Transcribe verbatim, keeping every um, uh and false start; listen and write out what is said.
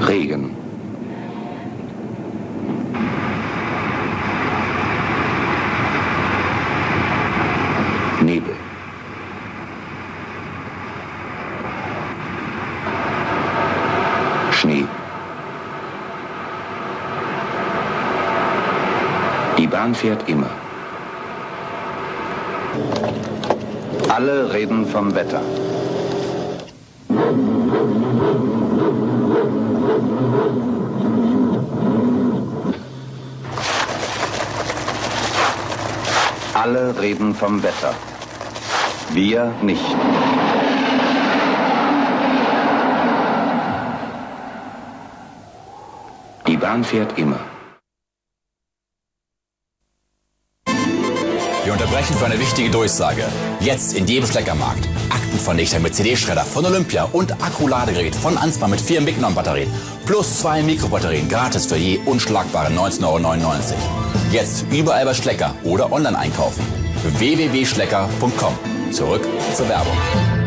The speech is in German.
Regen. Nebel. Schnee. Die Bahn fährt immer. Alle reden vom Wetter. Alle reden vom Wetter. Wir nicht. Die Bahn fährt immer. Wir unterbrechen für eine wichtige Durchsage. Jetzt in jedem Schleckermarkt. Aktenvernichter mit C D-Schredder von Olympia und Akkuladegerät von Ansbach mit vier Mignon-Batterien. Plus zwei Mikrobatterien gratis für je unschlagbare neunzehn Euro neunundneunzig. Jetzt überall bei Schlecker oder online einkaufen. w w w punkt schlecker punkt com. Zurück zur Werbung.